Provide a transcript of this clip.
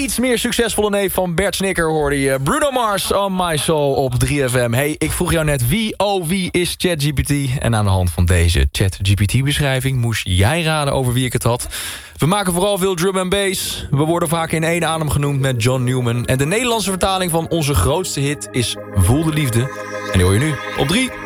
iets meer succesvolle neef van Bert Snicker hoorde je. Bruno Mars, On My Soul op 3FM. Hey, ik vroeg jou net wie is ChatGPT? En aan de hand van deze ChatGPT-beschrijving moest jij raden over wie ik het had. We maken vooral veel drum en bass. We worden vaak in één adem genoemd met John Newman. En de Nederlandse vertaling van onze grootste hit is Voel de Liefde. En die hoor je nu op 3.